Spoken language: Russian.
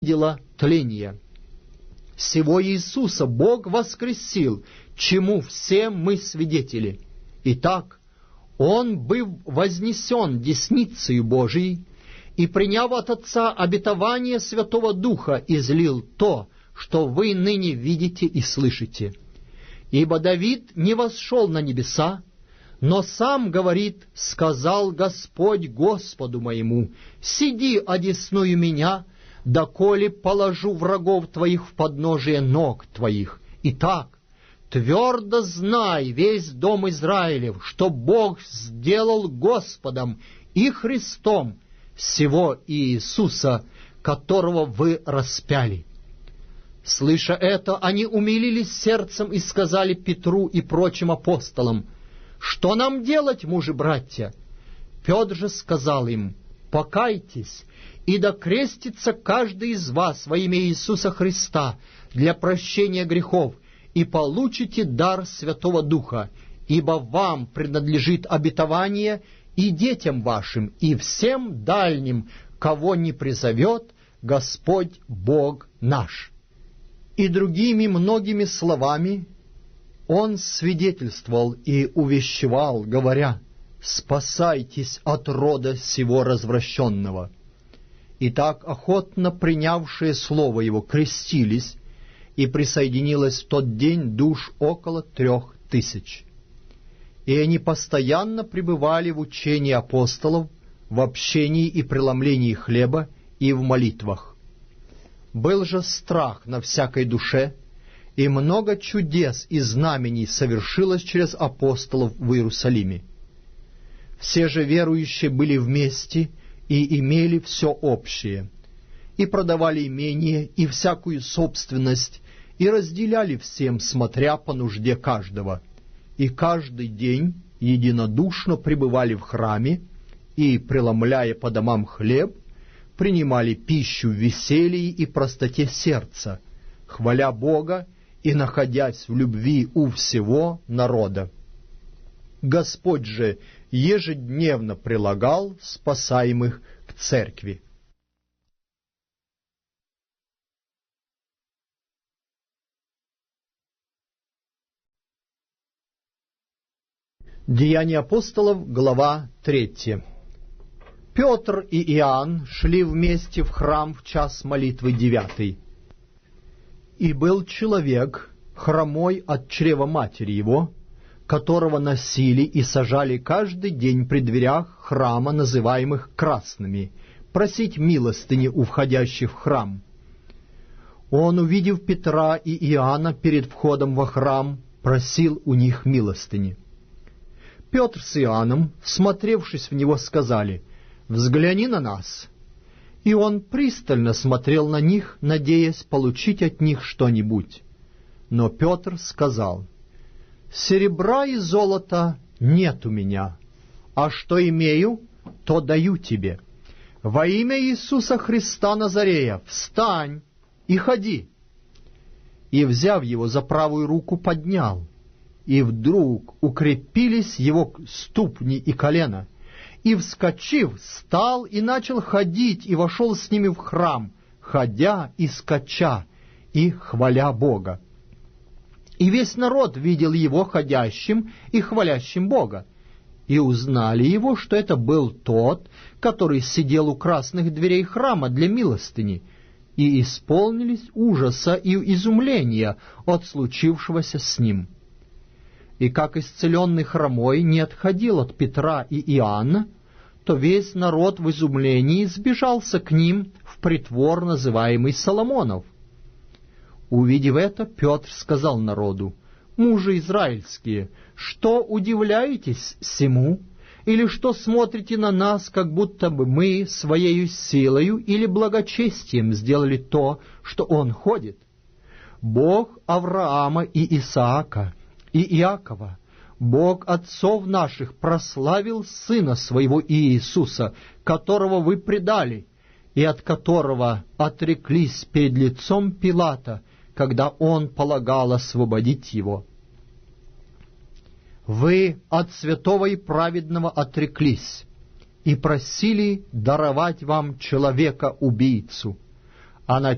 видела тления. Сего Иисуса Бог воскресил, чему все мы свидетели. Итак, Он, быв вознесен десницею Божией, и, приняв от Отца обетование Святого Духа, излил то, что вы ныне видите и слышите. Ибо Давид не восшел на небеса, но сам говорит: «Сказал Господь Господу моему, сиди одесную меня, доколе положу врагов твоих в подножие ног твоих». Итак, твердо знай, весь дом Израилев, что Бог сделал Господом и Христом сего Иисуса, которого вы распяли. Слыша это, они умилились сердцем и сказали Петру и прочим апостолам: «Что нам делать, мужи-братья?» Петр же сказал им: «Покайтесь, и да крестится каждый из вас во имя Иисуса Христа для прощения грехов, и получите дар Святого Духа, ибо вам принадлежит обетование и детям вашим, и всем дальним, кого не призовет Господь Бог наш». И другими многими словами он свидетельствовал и увещевал, говоря: «Спасайтесь от рода сего развращенного». Итак, охотно принявшие слово его крестились, и присоединилось в тот день душ около 3000. И они постоянно пребывали в учении апостолов, в общении и преломлении хлеба и в молитвах. Был же страх на всякой душе, и много чудес и знамений совершилось через апостолов в Иерусалиме. Все же верующие были вместе и имели все общее, и продавали имение и всякую собственность, и разделяли всем, смотря по нужде каждого. И каждый день единодушно пребывали в храме, и, преломляя по домам хлеб, принимали пищу в веселье и простоте сердца, хваля Бога и находясь в любви у всего народа. Господь же ежедневно прилагал спасаемых к церкви. Деяния апостолов, глава 3. Петр и Иоанн шли вместе в храм в час молитвы 9. И был человек, хромой от чрева матери его, которого носили и сажали каждый день при дверях храма, называемых красными, просить милостыни у входящих в храм. Он, увидев Петра и Иоанна перед входом во храм, просил у них милостыни. Петр с Иоанном, всмотревшись в него, сказали: «Взгляни на нас». И он пристально смотрел на них, надеясь получить от них что-нибудь. Но Петр сказал: «Серебра и золота нет у меня, а что имею, то даю тебе. Во имя Иисуса Христа Назарея встань и ходи». И, взяв его за правую руку, поднял. И вдруг укрепились его ступни и колена. И, вскочив, встал и начал ходить, и вошел с ними в храм, ходя и скача, и хваля Бога. И весь народ видел его ходящим и хвалящим Бога, и узнали его, что это был тот, который сидел у красных дверей храма для милостыни, и исполнились ужаса и изумления от случившегося с ним. И как исцеленный хромой не отходил от Петра и Иоанна, то весь народ в изумлении сбежался к ним в притвор, называемый Соломонов. Увидев это, Петр сказал народу: «Мужи израильские, что удивляетесь сему, или что смотрите на нас, как будто бы мы своею силою или благочестием сделали то, что он ходит? Бог Авраама и Исаака и Иакова, Бог отцов наших, прославил Сына Своего Иисуса, которого вы предали, и от которого отреклись перед лицом Пилата, когда он полагал освободить его. Вы от святого и праведного отреклись и просили даровать вам человека-убийцу, а на